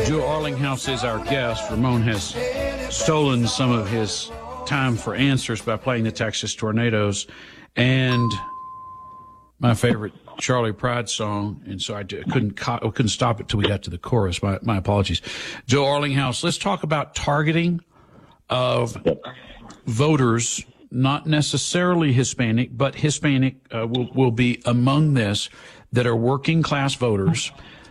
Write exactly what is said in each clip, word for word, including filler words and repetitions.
Joe Arlinghouse is our guest. Ramon has stolen some of his time for answers by playing the Texas Tornadoes and my favorite Charlie Pride song, and so I couldn't I couldn't stop it till we got to the chorus. My my apologies. Joe Arlinghouse, let's talk about targeting of voters, not necessarily Hispanic, but Hispanic uh, will will be among this, that are working class voters.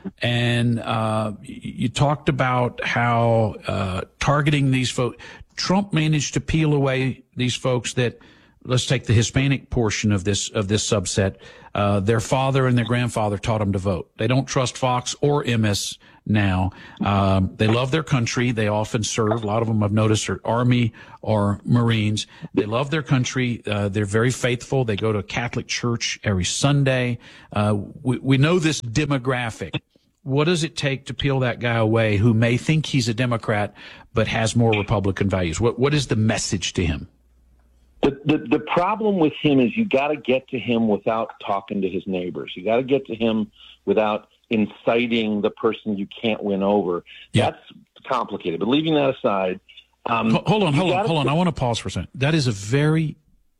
And uh, you talked about how uh, targeting these folks, Trump managed to peel away these folks that, let's take the Hispanic portion of this of this subset. Uh, their father and their grandfather taught them to vote. They don't trust Fox or M S now. Um, they love their country. They often serve. A lot of them I've noticed are Army or Marines. They love their country. Uh, they're very faithful. They go to a Catholic church every Sunday. Uh, we, we know this demographic. What does it take to peel that guy away who may think he's a Democrat but has more Republican values? What What is the message to him? The, the the problem with him is you got to get to him without talking to his neighbors. You got to get to him without inciting the person you can't win over. Yeah. That's complicated. But leaving that aside, um, hold on, hold on, gotta, hold on. I want to pause for a second. That is a very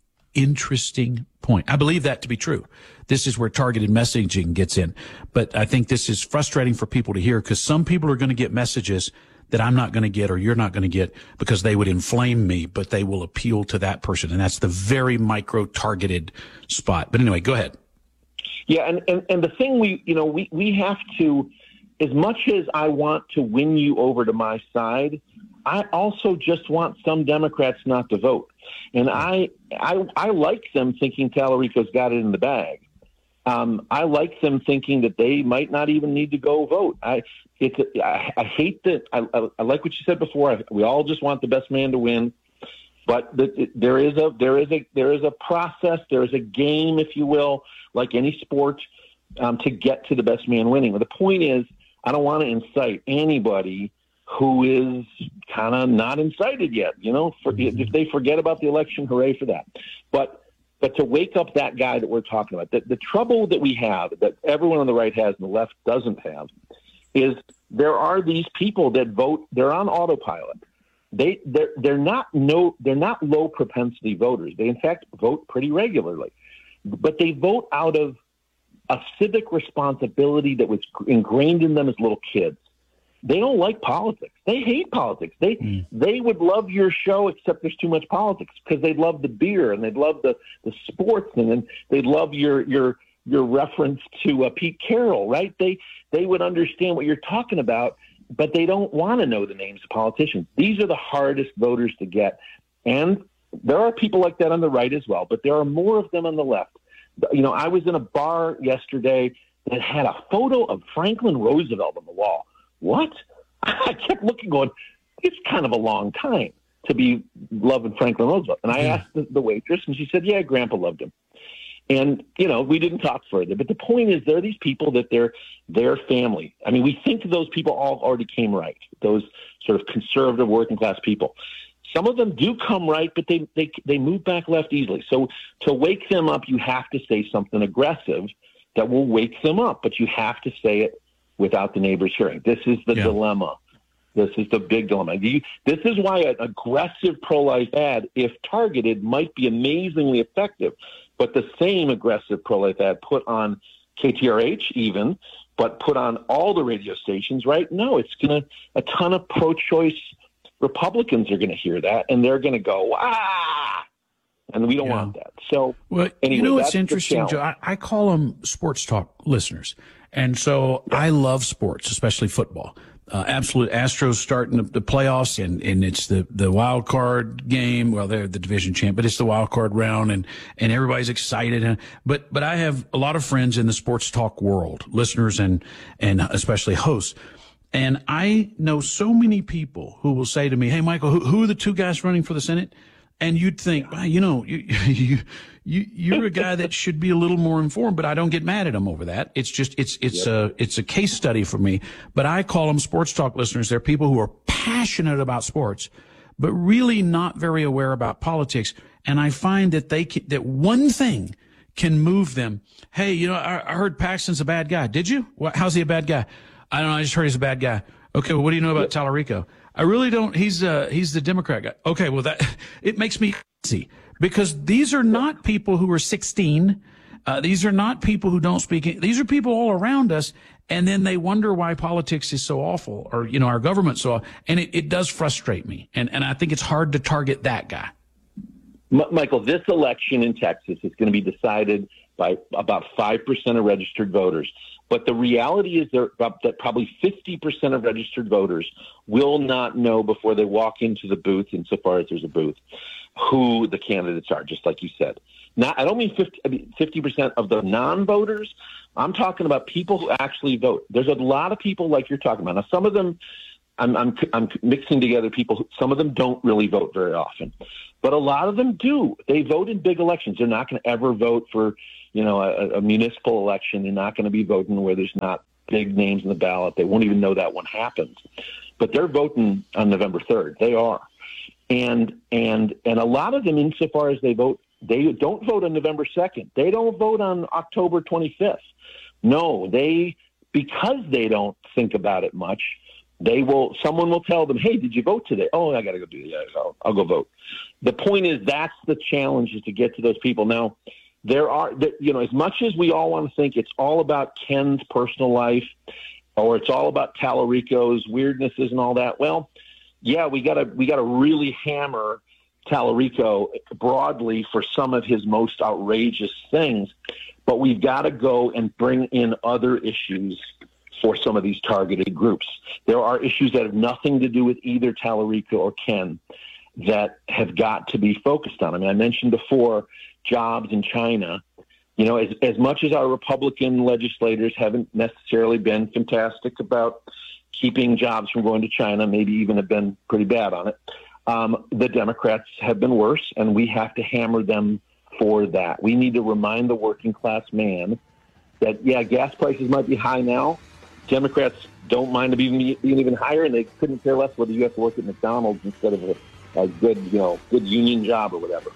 interesting point. I believe that to be true. This is where targeted messaging gets in. But I think this is frustrating for people to hear because some people are going to get messages that I'm not going to get or you're not going to get because they would inflame me, but they will appeal to that person. And that's the very micro-targeted spot. But anyway, go ahead. Yeah, and, and, and the thing we, you know, we, we have to, as much as I want to win you over to my side, I also just want some Democrats not to vote. And I, I, I like them thinking Tallarico's got it in the bag. Um, I like them thinking that they might not even need to go vote. I, it's, I, I hate that. I, I, I like what you said before. I, we all just want the best man to win, but the, it, there is a there is a there is a process. There is a game, if you will, like any sport, um, to get to the best man winning. But the point is, I don't want to incite anybody who is kind of not incited yet. You know, for, if they forget about the election, hooray for that. But But to wake up that guy that we're talking about, the, the trouble that we have, that everyone on the right has and the left doesn't have, is there are these people that vote. They're on autopilot. They they're, they're not no they're not low propensity voters. They in fact vote pretty regularly, but they vote out of a civic responsibility that was ingrained in them as little kids. They don't like politics. They hate politics. They mm. they would love your show, except there's too much politics, because they'd love the beer and they'd love the, the sports and then they'd love your your your reference to uh, Pete Carroll, right? They they would understand what you're talking about, but they don't want to know the names of politicians. These are the hardest voters to get, and there are people like that on the right as well, but there are more of them on the left. You know, I was in a bar yesterday that had a photo of Franklin Roosevelt on the wall. What? I kept looking going, it's kind of a long time to be loving Franklin Roosevelt. And I yeah. asked the, the waitress, and she said, yeah, Grandpa loved him. And, you know, we didn't talk further. But the point is, there are these people that they're their family. I mean, we think those people all already came right, those sort of conservative working class people. Some of them do come right, but they, they, they move back left easily. So to wake them up, you have to say something aggressive that will wake them up, but you have to say it without the neighbors hearing. This is the yeah. dilemma. This is the big dilemma. You, this is why an aggressive pro-life ad, if targeted, might be amazingly effective. But the same aggressive pro-life ad put on K T R H even, but put on all the radio stations, right? No, it's going to, a ton of pro-choice Republicans are going to hear that, and they're going to go, ah! And we don't yeah. want that. So, well, anyway, you know what's interesting, Joe? I, I call them sports talk listeners. And so yeah. I love sports, especially football. Uh, absolute Astros starting the, the playoffs, and, and it's the, the wild card game. Well, they're the division champ, but it's the wild card round, and, and everybody's excited. And, but, but I have a lot of friends in the sports talk world, listeners and, and especially hosts. And I know so many people who will say to me, hey, Michael, who, who are the two guys running for the Senate? And you'd think, well, you know, you, you, you, you're a guy that should be a little more informed, but I don't get mad at him over that. It's just, it's, it's yep. a, it's a case study for me, but I call them sports talk listeners. They're people who are passionate about sports, but really not very aware about politics. And I find that they can, that one thing can move them. Hey, you know, I, I heard Paxton's a bad guy. Did you? What, how's he a bad guy? I don't know. I just heard he's a bad guy. Okay, well, what do you know about Tallarico? I really don't. He's uh, he's the Democrat guy. Okay, well, that it makes me crazy because these are not people who are sixteen. Uh, these are not people who don't speak. These are people all around us, and then they wonder why politics is so awful, or you know, our government so. And it, it does frustrate me, and and I think it's hard to target that guy. M- Michael, this election in Texas is going to be decided by about five percent of registered voters. But the reality is there, that probably fifty percent of registered voters will not know before they walk into the booth, insofar as there's a booth, who the candidates are, just like you said. Not, I don't mean fifty, I mean fifty percent of the non-voters. I'm talking about people who actually vote. There's a lot of people like you're talking about. Now, some of them, I'm, I'm, I'm mixing together people. Who, some of them don't really vote very often, but a lot of them do. They vote in big elections. They're not going to ever vote for, you know, a, a municipal election. They're not going to be voting where there's not big names in the ballot. They won't even know that one happens. But they're voting on November third. They are. And and and a lot of them, insofar as they vote, they don't vote on November second. They don't vote on October twenty-fifth. No, they, because they don't think about it much, they will, someone will tell them, hey, did you vote today? Oh, I got to go do that. I'll, I'll go vote. The point is, that's the challenge, is to get to those people. Now, there are, you know, as much as we all want to think it's all about Ken's personal life, or it's all about Tallarico's weirdnesses and all that, well, yeah, we got to we got to really hammer Tallarico broadly for some of his most outrageous things, but we've got to go and bring in other issues for some of these targeted groups. There are issues that have nothing to do with either Tallarico or Ken that have got to be focused on. I mean, I mentioned before jobs in China. You know, as, as much as our Republican legislators haven't necessarily been fantastic about keeping jobs from going to China, maybe even have been pretty bad on it, um, the Democrats have been worse, and we have to hammer them for that. We need to remind the working class man that, yeah, gas prices might be high now. Democrats don't mind them being, being even higher, and they couldn't care less whether you have to work at McDonald's instead of a, a good, you know, good union job or whatever.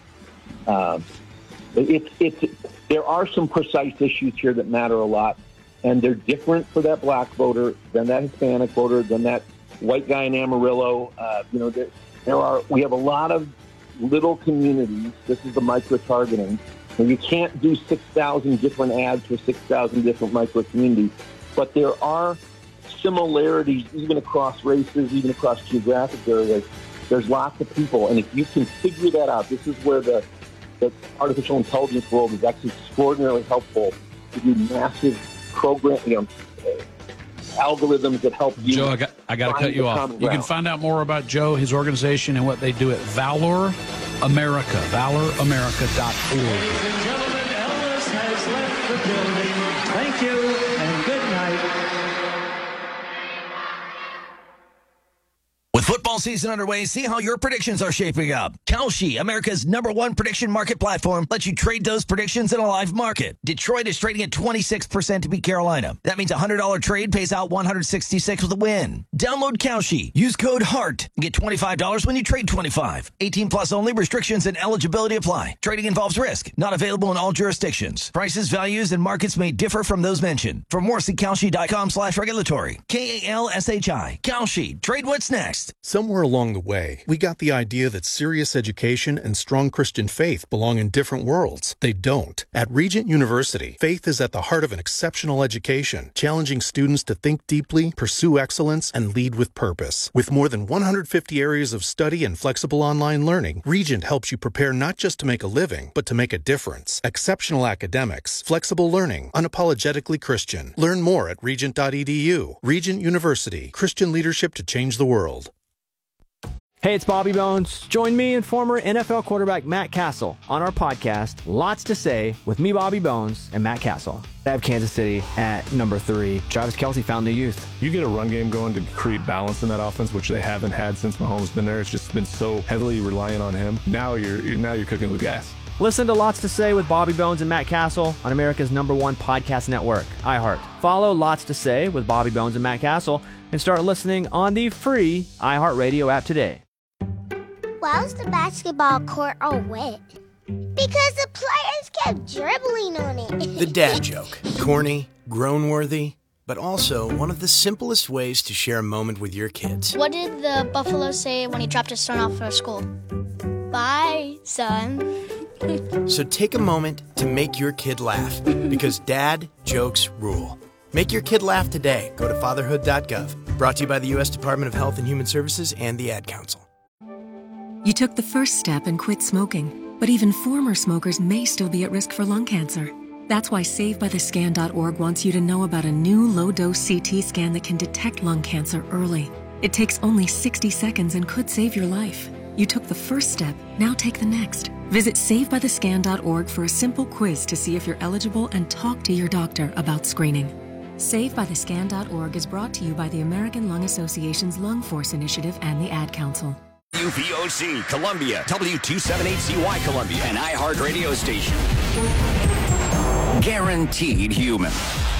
Uh, it's it's there are some precise issues here that matter a lot, and they're different for that black voter than that Hispanic voter than that white guy in Amarillo. Uh, you know, there, there are we have a lot of little communities. This is the micro targeting, and you can't do six thousand different ads for six thousand different micro communities, but there are similarities even across races, even across geographic areas. There's lots of people, and if you can figure that out, this is where the the artificial intelligence world is actually extraordinarily helpful to do massive program, you know, uh, algorithms that help you. Joe, I got, I got to cut you off. You can find out more about Joe, his organization, and what they do at Valor America, valor america dot org. Ladies and gentlemen, Elvis has left the building. Thank you and good night. With football season underway, see how your predictions are shaping up. Kalshi, America's number one prediction market platform, lets you trade those predictions in a live market. Detroit is trading at twenty-six percent to beat Carolina. That means a one hundred dollars trade pays out one hundred sixty-six with a win. Download Kalshi. Use code HEART and get twenty-five dollars when you trade twenty-five. eighteen plus only. Restrictions and eligibility apply. Trading involves risk. Not available in all jurisdictions. Prices, values, and markets may differ from those mentioned. For more, see Kalshi.com slash regulatory. K A L S H I. Kalshi. Trade what's next. Somewhere along the way, we got the idea that serious education and strong Christian faith belong in different worlds. They don't. At Regent University, faith is at the heart of an exceptional education, challenging students to think deeply, pursue excellence, and lead with purpose. With more than one hundred fifty areas of study and flexible online learning, Regent helps you prepare not just to make a living, but to make a difference. Exceptional academics, flexible learning, unapologetically Christian. Learn more at regent dot e d u. Regent University, Christian leadership to change the world. Hey, it's Bobby Bones. Join me and former N F L quarterback Matt Castle on our podcast, Lots to Say, with me, Bobby Bones, and Matt Castle. I have Kansas City at number three. Travis Kelce found new youth. You get a run game going to create balance in that offense, which they haven't had since Mahomes been there. It's just been so heavily reliant on him. Now you're now you're cooking with gas. Listen to Lots to Say with Bobby Bones and Matt Castle on America's number one podcast network, iHeart. Follow Lots to Say with Bobby Bones and Matt Castle and start listening on the free iHeartRadio app today. Why was the basketball court all wet? Because the players kept dribbling on it. The dad joke. Corny, grown-worthy. but also one of the simplest ways to share a moment with your kids. What did the buffalo say when he dropped his son off for school? Bye, son. So take a moment to make your kid laugh, because dad jokes rule. Make your kid laugh today. Go to fatherhood dot gov. Brought to you by the U S Department of Health and Human Services and the Ad Council. You took the first step and quit smoking, but even former smokers may still be at risk for lung cancer. That's why save by the scan dot org wants you to know about a new low-dose C T scan that can detect lung cancer early. It takes only sixty seconds and could save your life. You took the first step, now take the next. Visit save by the scan dot org for a simple quiz to see if you're eligible and talk to your doctor about screening. save by the scan dot org is brought to you by the American Lung Association's Lung Force Initiative and the Ad Council. U P O C, Columbia, W two seventy-eight C Y Columbia, an iHeart radio station. Guaranteed human.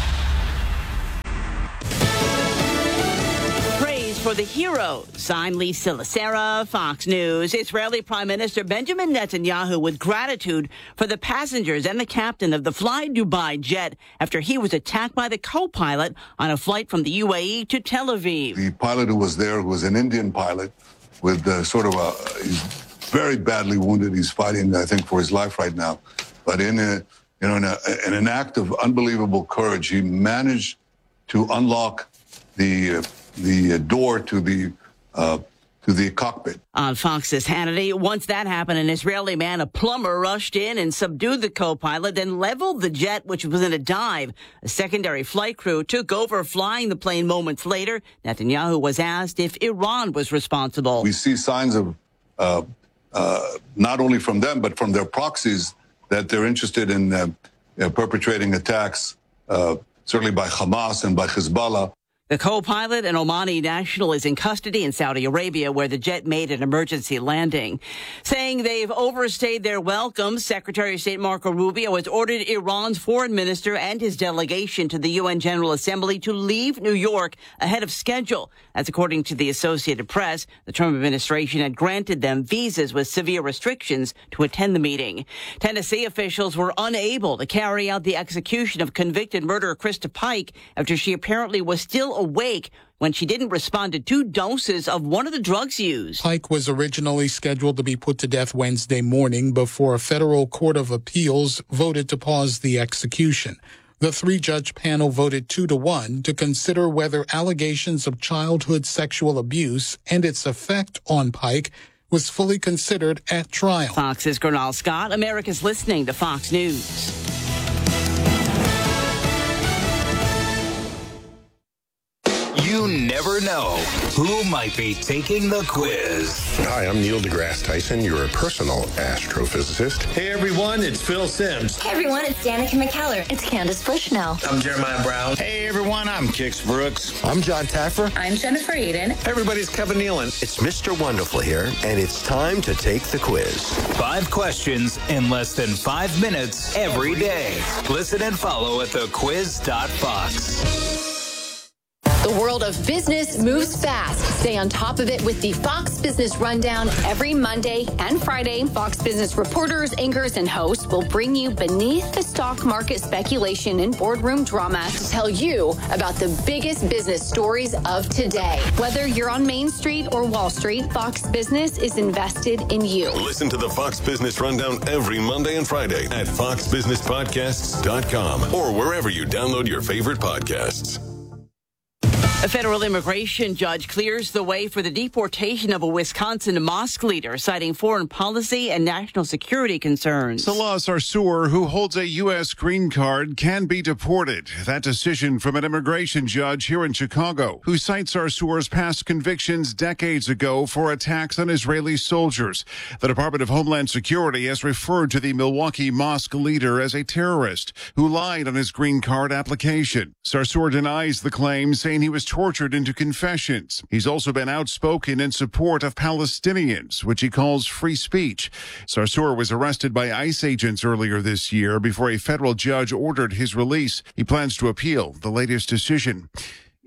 Praise for the hero. Signed Lisa Lacera, Fox News. Israeli Prime Minister Benjamin Netanyahu with gratitude for the passengers and the captain of the Fly Dubai jet after he was attacked by the co-pilot on a flight from the U A E to Tel Aviv. The pilot who was there was an Indian pilot with uh, sort of a, he's very badly wounded. He's fighting, I think, for his life right now. But in a, you know, in, a, in an act of unbelievable courage, he managed to unlock the uh, the door to the uh, to the cockpit. On Fox's Hannity, once that happened, an Israeli man, a plumber, rushed in and subdued the co-pilot, then leveled the jet, which was in a dive. A secondary flight crew took over flying the plane moments later. Netanyahu was asked if Iran was responsible. We see signs of uh, uh, not only from them, but from their proxies, that they're interested in uh, uh, perpetrating attacks, uh, certainly by Hamas and by Hezbollah. The co-pilot, an Omani national, is in custody in Saudi Arabia, where the jet made an emergency landing. Saying they've overstayed their welcome, Secretary of State Marco Rubio has ordered Iran's foreign minister and his delegation to the U N General Assembly to leave New York ahead of schedule. That's according to the Associated Press. The Trump administration had granted them visas with severe restrictions to attend the meeting. Tennessee officials were unable to carry out the execution of convicted murderer Krista Pike after she apparently was still awake when she didn't respond to two doses of one of the drugs used. Pike was originally scheduled to be put to death Wednesday morning before a federal court of appeals voted to pause the execution. The three-judge panel voted two to one to consider whether allegations of childhood sexual abuse and its effect on Pike was fully considered at trial. Fox's Gernal Scott. America's listening to Fox News. You never know who might be taking the quiz. Hi, I'm Neil deGrasse Tyson, your personal astrophysicist. Hey everyone, it's Phil Sims. Hey everyone, it's Danica McKellar. It's Candace Bushnell. I'm Jeremiah Brown. Hey everyone, I'm Kix Brooks. I'm John Taffer. I'm Jennifer Aiden. Hey everybody, it's Kevin Nealon. It's Mister Wonderful here, and it's time to take the quiz. Five questions in less than five minutes every day. Listen and follow at the quiz dot fox. The world of business moves fast. Stay on top of it with the Fox Business Rundown every Monday and Friday. Fox Business reporters, anchors, and hosts will bring you beneath the stock market speculation and boardroom drama to tell you about the biggest business stories of today. Whether you're on Main Street or Wall Street, Fox Business is invested in you. Listen to the Fox Business Rundown every Monday and Friday at fox business podcasts dot com or wherever you download your favorite podcasts. A federal immigration judge clears the way for the deportation of a Wisconsin mosque leader, citing foreign policy and national security concerns. Salah Sarsour, who holds a U S green card, can be deported. That decision from an immigration judge here in Chicago, who cites Sarsour's past convictions decades ago for attacks on Israeli soldiers. The Department of Homeland Security has referred to the Milwaukee mosque leader as a terrorist who lied on his green card application. Sarsour denies the claim, saying he was tortured into confessions. He's also been outspoken in support of Palestinians, which he calls free speech. Sarsour was arrested by ICE agents earlier this year before a federal judge ordered his release. He plans to appeal the latest decision.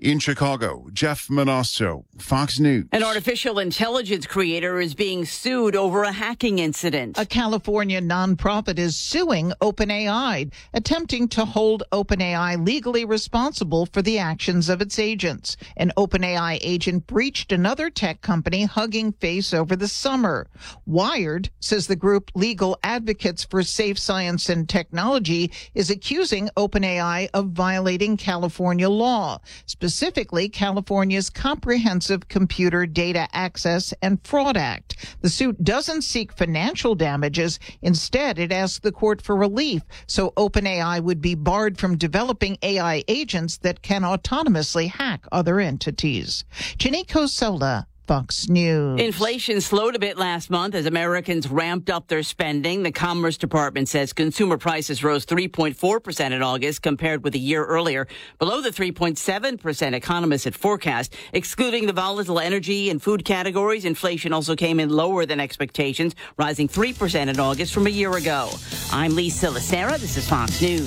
In Chicago, Jeff Manosso, Fox News. An artificial intelligence creator is being sued over a hacking incident. A California nonprofit is suing OpenAI, attempting to hold OpenAI legally responsible for the actions of its agents. An OpenAI agent breached another tech company, Hugging Face, over the summer. Wired says the group Legal Advocates for Safe Science and Technology is accusing OpenAI of violating California law, specifically California's Comprehensive Computer Data Access and Fraud Act. The suit doesn't seek financial damages. Instead, it asks the court for relief so OpenAI would be barred from developing A I agents that can autonomously hack other entities. Janiko Sola, Fox News. Inflation slowed a bit last month as Americans ramped up their spending. The Commerce Department says consumer prices rose three point four percent in August compared with a year earlier, below the three point seven percent economists had forecast. Excluding the volatile energy and food categories, inflation also came in lower than expectations, rising three percent in August from a year ago. I'm Lisa Lacera. This is Fox News.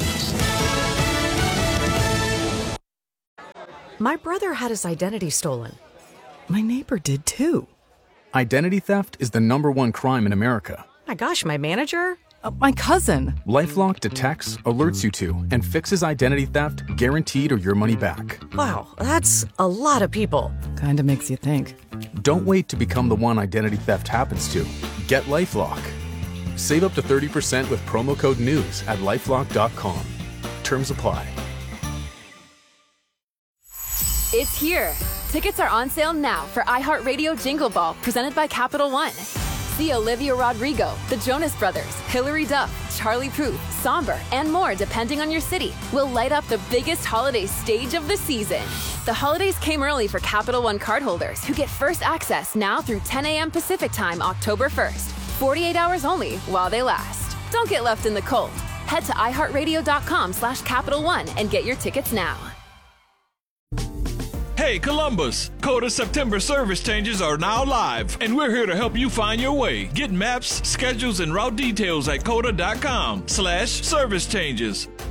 My brother had his identity stolen. My neighbor did too. Identity theft is the number one crime in America. My gosh, my manager? Uh, my cousin. LifeLock detects, alerts you to, and fixes identity theft guaranteed or your money back. Wow, that's a lot of people. Kinda makes you think. Don't wait to become the one identity theft happens to. Get LifeLock. Save up to thirty percent with promo code NEWS at lifelock dot com. Terms apply. It's here. Tickets are on sale now for iHeartRadio Jingle Ball, presented by Capital One. See Olivia Rodrigo, the Jonas Brothers, Hilary Duff, Charlie Puth, Somber, and more depending on your city. Will light up the biggest holiday stage of the season. The holidays came early for Capital One cardholders who get first access now through ten a.m. Pacific Time, October first. forty-eight hours only while they last. Don't get left in the cold. Head to iHeartRadio.com slash Capital One and get your tickets now. Hey Columbus, Coda September service changes are now live, and we're here to help you find your way. Get maps, schedules, and route details at coda.com slash service changes.